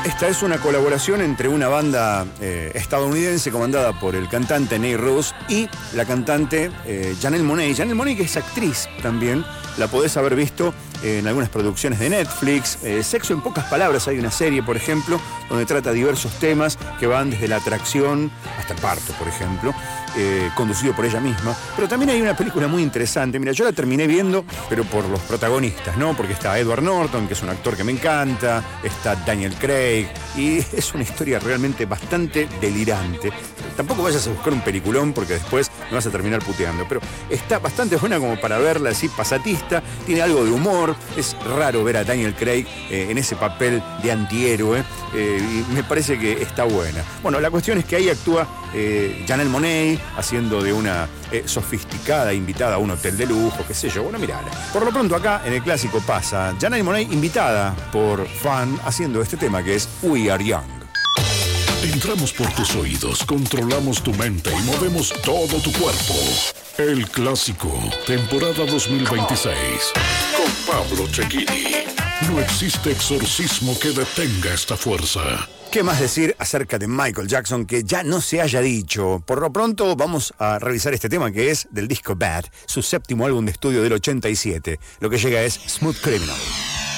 Esta es una colaboración entre una banda estadounidense comandada por el cantante Nate Ruess y la cantante Janelle Monáe. Janelle Monáe, que es actriz también, la podés haber visto en algunas producciones de Netflix. Sexo en pocas palabras, hay una serie, por ejemplo, donde trata diversos temas que van desde la atracción hasta el parto, por ejemplo, conducido por ella misma. Pero también hay una película muy interesante. Mira, yo la terminé viendo, pero por los protagonistas, ¿no? Porque está Edward Norton, que es un actor que me encanta, está Daniel Craig, y es una historia realmente bastante delirante. Tampoco vayas a buscar un peliculón porque después me vas a terminar puteando, pero está bastante buena como para verla así pasatista, tiene algo de humor, es raro ver a Daniel Craig en ese papel de antihéroe, y me parece que está buena. Bueno, la cuestión es que ahí actúa Janelle Monáe haciendo de una sofisticada invitada a un hotel de lujo, qué sé yo. Bueno, mirala. Por lo pronto acá en el clásico pasa Janelle Monáe invitada por fan haciendo este tema que es We Are Young. Entramos por tus oídos, controlamos tu mente y movemos todo tu cuerpo. El Clásico, temporada 2026. Con Pablo Cecchini. No existe exorcismo que detenga esta fuerza. ¿Qué más decir acerca de Michael Jackson que ya no se haya dicho? Por lo pronto vamos a revisar este tema que es del disco Bad, su séptimo álbum de estudio del 87. Lo que llega es Smooth Criminal.